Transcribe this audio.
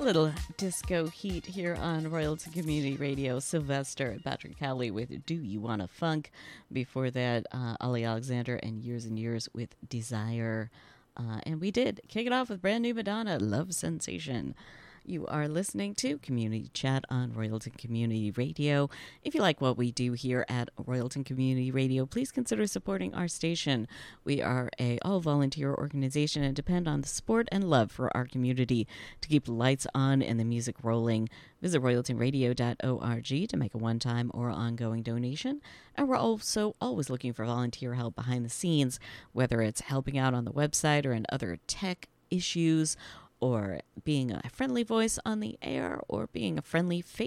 Little disco heat here on Royalton Community Radio. Sylvester and Patrick Cowley with Do You Wanna Funk? Before that, Ollie Alexander and Years with Desire. And we did kick it off with brand new Madonna, Love Sensation. You are listening to Community Chat on Royalton Community Radio. If you like what we do here at Royalton Community Radio, please consider supporting our station. We are a all-volunteer organization and depend on the support and love for our community to keep the lights on and the music rolling. Visit royaltonradio.org to make a one-time or ongoing donation. And we're also always looking for volunteer help behind the scenes, whether it's helping out on the website or in other tech issues, or being a friendly voice on the air, or being a friendly face